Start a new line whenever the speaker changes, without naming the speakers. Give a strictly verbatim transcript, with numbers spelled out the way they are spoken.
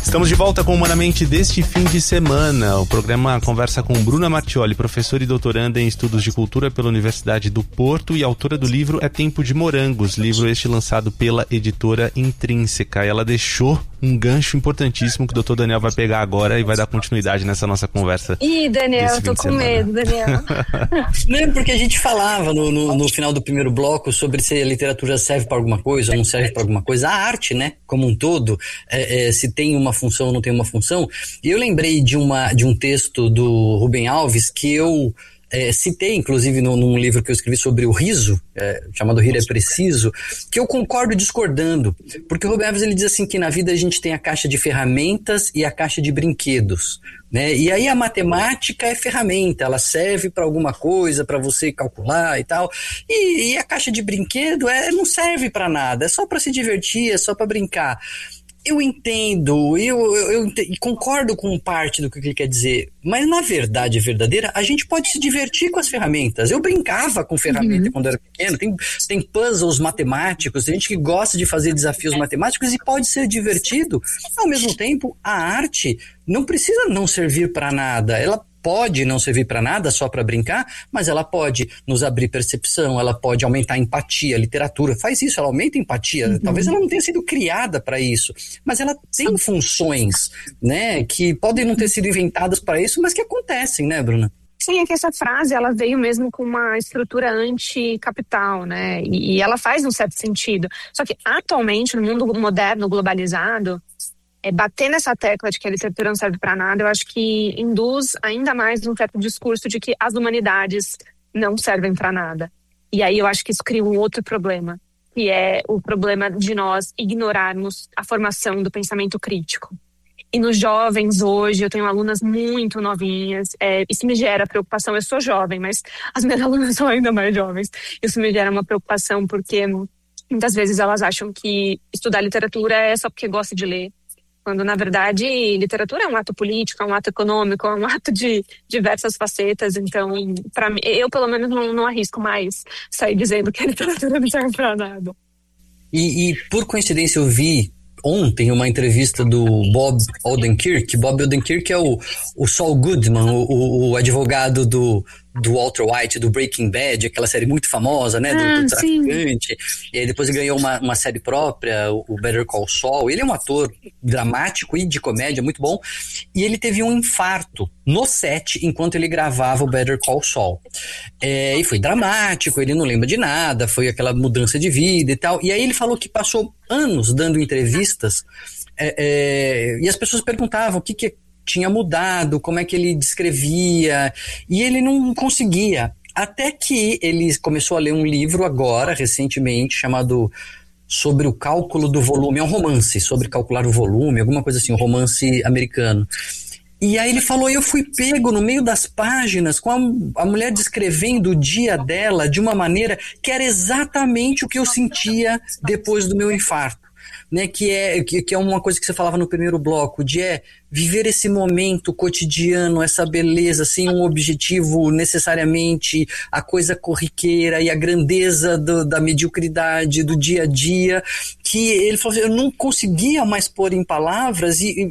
Estamos de volta com Humanamente deste fim de semana. O programa conversa com Bruna Martioli, professora e doutoranda em Estudos de Cultura pela Universidade do Porto e autora do livro É Tempo de Morangos, livro este lançado pela editora Intrínseca. E ela deixou um gancho importantíssimo que o doutor Daniel vai pegar agora e vai dar continuidade nessa nossa conversa.
Ih, Daniel, eu tô com medo, Daniel.
Não, porque a gente falava no, no, no final do primeiro bloco sobre se a literatura serve para alguma coisa ou não serve para alguma coisa. A arte, né, como um todo, é, é, se tem uma função ou não tem uma função. E eu lembrei de, uma, de um texto do Rubem Alves que eu é, citei, inclusive, no, num livro que eu escrevi sobre o riso, é, chamado Rir é Preciso, que eu concordo discordando. Porque o Rubem Alves ele diz assim que na vida a gente tem a caixa de ferramentas e a caixa de brinquedos. Né? E aí a matemática é ferramenta, ela serve para alguma coisa, para você calcular e tal. E, e a caixa de brinquedo é, não serve para nada, é só para se divertir, é só para brincar. Eu entendo, eu, eu, eu entendo, concordo com parte do que ele quer dizer, mas na verdade verdadeira, a gente pode se divertir com as ferramentas. Eu brincava com ferramenta uhum. quando era pequeno, tem, tem puzzles matemáticos, tem gente que gosta de fazer desafios matemáticos e pode ser divertido. Ao mesmo tempo, a arte não precisa não servir para nada, ela pode não servir para nada, só para brincar, mas ela pode nos abrir percepção, ela pode aumentar a empatia. A literatura faz isso, ela aumenta a empatia. Uhum. Talvez ela não tenha sido criada para isso, mas ela tem funções, né, que podem não ter sido inventadas para isso, mas que acontecem, né, Bruna?
Sim, é que essa frase, ela veio mesmo com uma estrutura anticapital, né, e, e ela faz um certo sentido. Só que atualmente, no mundo moderno, globalizado, É, bater nessa tecla de que a literatura não serve para nada, eu acho que induz ainda mais um certo discurso de que as humanidades não servem para nada. E aí eu acho que isso cria um outro problema, que é o problema de nós ignorarmos a formação do pensamento crítico. E nos jovens hoje, eu tenho alunas muito novinhas, é, isso me gera preocupação. Eu sou jovem, mas as minhas alunas são ainda mais jovens. Isso me gera uma preocupação porque muitas vezes elas acham que estudar literatura é só porque gosta de ler. Quando, na verdade, literatura é um ato político, é um ato econômico, é um ato de diversas facetas. Então, para mim, eu pelo menos não, não arrisco mais sair dizendo que a literatura não serve para nada.
E, e, por coincidência, eu vi ontem uma entrevista do Bob Odenkirk. Bob Odenkirk é o, o Saul Goodman, o, o advogado do, do Walter White, do Breaking Bad, aquela série muito famosa, né, do,
ah,
do traficante. Sim. E aí depois ele ganhou uma, uma série própria, o Better Call Saul. Ele é um ator dramático e de comédia muito bom. E ele teve um infarto no set enquanto ele gravava o Better Call Saul. É, e foi dramático, ele não lembra de nada, foi aquela mudança de vida e tal. E aí ele falou que passou anos dando entrevistas é, é, e as pessoas perguntavam o que que tinha mudado, como é que ele descrevia, e ele não conseguia. Até que ele começou a ler um livro agora, recentemente, chamado Sobre o Cálculo do Volume. É um romance sobre calcular o volume, alguma coisa assim, um romance americano. E aí ele falou, eu fui pego no meio das páginas com a, a mulher descrevendo o dia dela de uma maneira que era exatamente o que eu sentia depois do meu infarto. Né, que, é, que, que é uma coisa que você falava no primeiro bloco, de é viver esse momento cotidiano, essa beleza, sem um objetivo necessariamente, a coisa corriqueira e a grandeza do, da mediocridade do dia a dia, que ele falou assim, eu não conseguia mais pôr em palavras e,